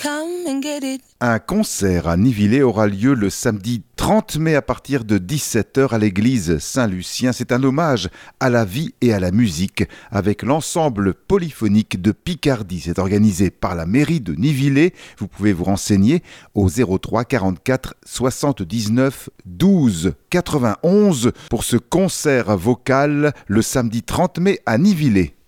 Come and get it. Un concert à Nivillé aura lieu le samedi 30 mai à partir de 17h à l'église Saint-Lucien. C'est un hommage à la vie et à la musique avec l'ensemble polyphonique de Picardie. C'est organisé par la mairie de Nivillé. Vous pouvez vous renseigner au 03 44 79 12 91 pour ce concert vocal le samedi 30 mai à Nivillé.